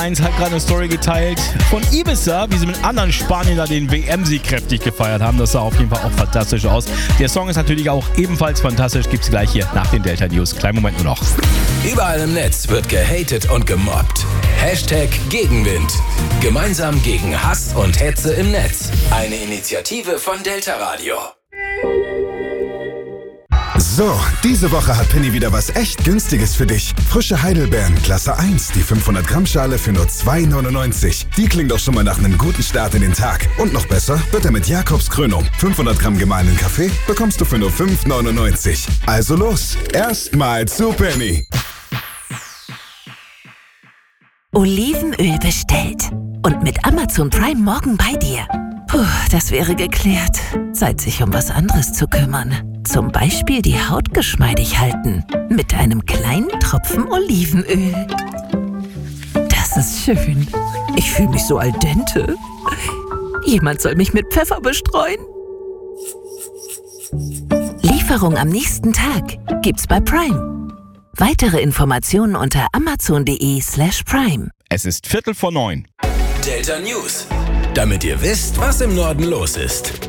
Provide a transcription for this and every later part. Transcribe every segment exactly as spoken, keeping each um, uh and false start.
eins hat gerade eine Story geteilt von Ibiza, wie sie mit anderen Spaniern den W M-Sieg kräftig gefeiert haben. Das sah auf jeden Fall auch fantastisch aus. Der Song ist natürlich auch ebenfalls fantastisch. Gibt's gleich hier nach den Delta News. Kleinen Moment nur noch. Überall im Netz wird gehatet und gemobbt. Hashtag Gegenwind. Gemeinsam gegen Hass und Hetze im Netz. Eine Initiative von Delta Radio. So, diese Woche hat Penny wieder was echt Günstiges für dich. Frische Heidelbeeren, Klasse eins, die fünfhundert Gramm Schale für nur zwei neunundneunzig. Die klingt doch schon mal nach einem guten Start in den Tag. Und noch besser wird er mit Jakobs Krönung. fünfhundert Gramm gemahlenen Kaffee bekommst du für nur fünf neunundneunzig. Also los, erstmal zu Penny. Olivenöl bestellt. Und mit Amazon Prime morgen bei dir. Puh, das wäre geklärt. Zeit, sich um was anderes zu kümmern. Zum Beispiel die Haut geschmeidig halten. Mit einem kleinen Tropfen Olivenöl. Das ist schön. Ich fühle mich so al dente. Jemand soll mich mit Pfeffer bestreuen. Lieferung am nächsten Tag gibt's bei Prime. Weitere Informationen unter amazon.de slash prime. Es ist Viertel vor neun. Delta News. Damit ihr wisst, was im Norden los ist.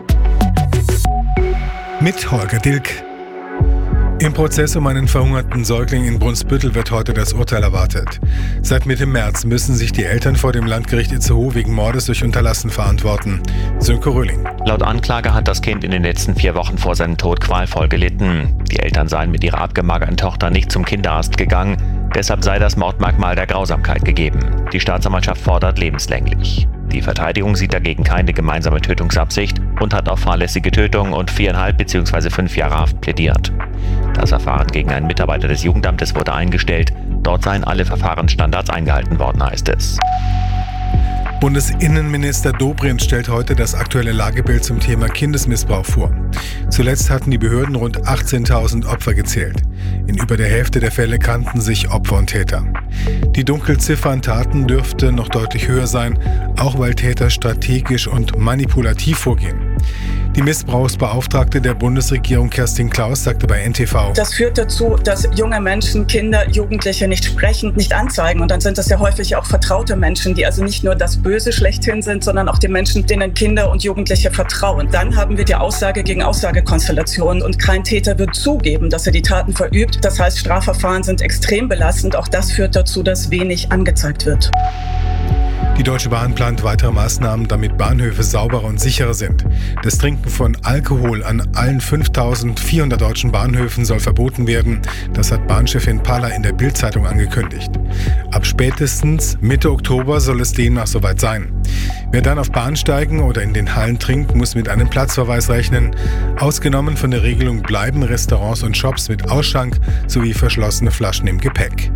Mit Holger Dilk. Im Prozess um einen verhungerten Säugling in Brunsbüttel wird heute das Urteil erwartet. Seit Mitte März müssen sich die Eltern vor dem Landgericht Itzehoe wegen Mordes durch Unterlassen verantworten. Sönke Röhling. Laut Anklage hat das Kind in den letzten vier Wochen vor seinem Tod qualvoll gelitten. Die Eltern seien mit ihrer abgemagerten Tochter nicht zum Kinderarzt gegangen. Deshalb sei das Mordmerkmal der Grausamkeit gegeben. Die Staatsanwaltschaft fordert lebenslänglich. Die Verteidigung sieht dagegen keine gemeinsame Tötungsabsicht und hat auf fahrlässige Tötung und viereinhalb bzw. fünf Jahre Haft plädiert. Das Verfahren gegen einen Mitarbeiter des Jugendamtes wurde eingestellt. Dort seien alle Verfahrensstandards eingehalten worden, heißt es. Bundesinnenminister Dobrindt stellt heute das aktuelle Lagebild zum Thema Kindesmissbrauch vor. Zuletzt hatten die Behörden rund achtzehntausend Opfer gezählt. In über der Hälfte der Fälle kannten sich Opfer und Täter. Die Dunkelziffer an Taten dürfte noch deutlich höher sein, auch weil Täter strategisch und manipulativ vorgehen. Die Missbrauchsbeauftragte der Bundesregierung Kerstin Klaus sagte bei N T V: Das führt dazu, dass junge Menschen, Kinder, Jugendliche nicht sprechen, nicht anzeigen. Und dann sind das ja häufig auch vertraute Menschen, die also nicht nur das Böse schlechthin sind, sondern auch die Menschen, denen Kinder und Jugendliche vertrauen. Dann haben wir die Aussage gegen Aussagekonstellation und kein Täter wird zugeben, dass er die Taten verübt. Das heißt, Strafverfahren sind extrem belastend. Auch das führt dazu, dass wenig angezeigt wird. Die Deutsche Bahn plant weitere Maßnahmen, damit Bahnhöfe sauberer und sicherer sind. Das Trinken von Alkohol an allen fünftausendvierhundert deutschen Bahnhöfen soll verboten werden. Das hat Bahnchefin Palla in der Bild-Zeitung angekündigt. Ab spätestens Mitte Oktober soll es demnach soweit sein. Wer dann auf Bahnsteigen oder in den Hallen trinkt, muss mit einem Platzverweis rechnen. Ausgenommen von der Regelung bleiben Restaurants und Shops mit Ausschank sowie verschlossene Flaschen im Gepäck.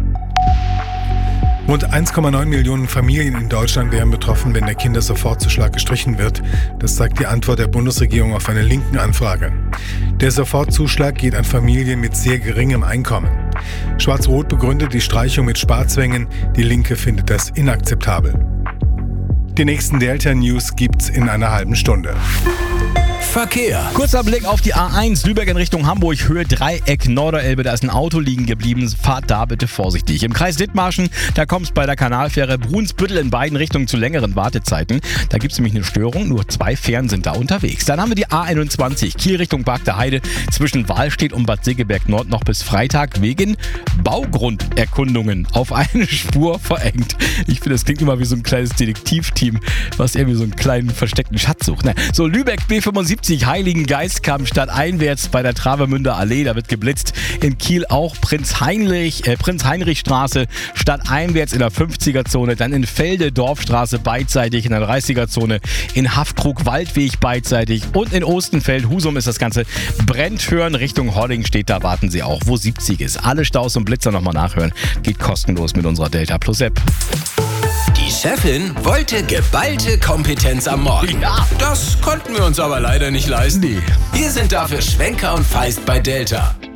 Rund eins Komma neun Millionen Familien in Deutschland wären betroffen, wenn der Kindersofortzuschlag gestrichen wird. Das zeigt die Antwort der Bundesregierung auf eine linken Anfrage. Der Sofortzuschlag geht an Familien mit sehr geringem Einkommen. Schwarz-Rot begründet die Streichung mit Sparzwängen. Die Linke findet das inakzeptabel. Die nächsten Delta News gibt's in einer halben Stunde. Verkehr. Kurzer Blick auf die A eins, Lübeck in Richtung Hamburg, Höhe Dreieck Norderelbe. Da ist ein Auto liegen geblieben. Fahrt da bitte vorsichtig. Im Kreis Dithmarschen, da kommt es bei der Kanalfähre Brunsbüttel in beiden Richtungen zu längeren Wartezeiten. Da gibt es nämlich eine Störung. Nur zwei Fähren sind da unterwegs. Dann haben wir die A einundzwanzig, Kiel Richtung Bark der Heide. Zwischen Wahlstedt und Bad Segeberg Nord noch bis Freitag wegen Baugrunderkundungen auf eine Spur verengt. Ich finde, das klingt immer wie so ein kleines Detektivteam, was irgendwie so einen kleinen versteckten Schatz sucht. Ne? So, Lübeck B fünfundsiebzig, Heiligen Geistkamm stadteinwärts bei der Travemünder Allee, da wird geblitzt. In Kiel auch Prinz Heinrich, äh, Prinz-Heinrich-Straße stadteinwärts in der fünfziger-Zone, dann in Felde Dorfstraße beidseitig in der dreißiger-Zone, in Haftkrug Waldweg beidseitig und in Ostenfeld, Husum ist das Ganze, Brennthören Richtung Hodding steht, da warten Sie auch, wo siebzig ist. Alle Staus und Blitzer nochmal nachhören, geht kostenlos mit unserer Delta Plus App. Die Chefin wollte geballte Kompetenz am Morgen. Ja. Das konnten wir uns aber leider nicht leisten. Nee. Wir sind dafür Schwenker und Feist bei Delta.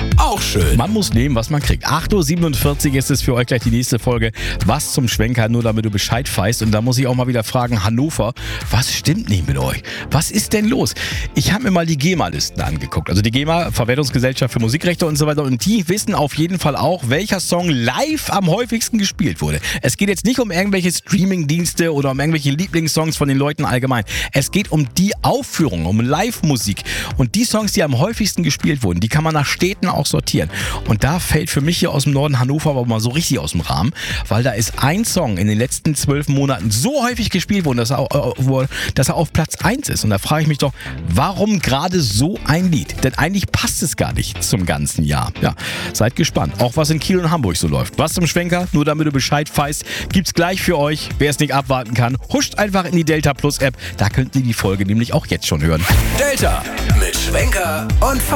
Auch schön. Man muss nehmen, was man kriegt. acht Uhr siebenundvierzig ist es für euch gleich die nächste Folge. Was zum Schwenker, nur damit du Bescheid weißt. Und da muss ich auch mal wieder fragen, Hannover, was stimmt nicht mit euch? Was ist denn los? Ich habe mir mal die GEMA-Listen angeguckt. Also die GEMA, Verwertungsgesellschaft für Musikrechte und so weiter. Und die wissen auf jeden Fall auch, welcher Song live am häufigsten gespielt wurde. Es geht jetzt nicht um irgendwelche Streaming-Dienste oder um irgendwelche Lieblingssongs von den Leuten allgemein. Es geht um die Aufführung, um Live-Musik. Und die Songs, die am häufigsten gespielt wurden, die kann man nach Städten auch sortieren. Und da fällt für mich hier aus dem Norden Hannover aber mal so richtig aus dem Rahmen, weil da ist ein Song in den letzten zwölf Monaten so häufig gespielt worden, dass er, äh, dass er auf Platz eins ist. Und da frage ich mich doch, warum gerade so ein Lied? Denn eigentlich passt es gar nicht zum ganzen Jahr. Ja, seid gespannt. Auch was in Kiel und Hamburg so läuft. Was zum Schwenker, nur damit du Bescheid weißt, gibt's gleich für euch. Wer es nicht abwarten kann, huscht einfach in die Delta Plus App. Da könnt ihr die Folge nämlich auch jetzt schon hören. Delta mit Schwenker und